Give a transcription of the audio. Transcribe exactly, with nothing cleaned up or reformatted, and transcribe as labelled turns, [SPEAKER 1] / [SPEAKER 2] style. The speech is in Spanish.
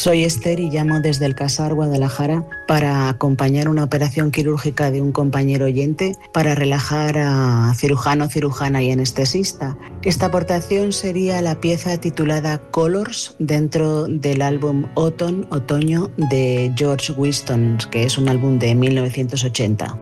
[SPEAKER 1] Soy Esther y llamo desde el Casar Guadalajara para acompañar una operación quirúrgica de un compañero oyente para relajar a cirujano, cirujana y anestesista. Esta aportación sería la pieza titulada Colors dentro del álbum Autumn, Otoño de George Winston, que es un álbum de mil novecientos ochenta.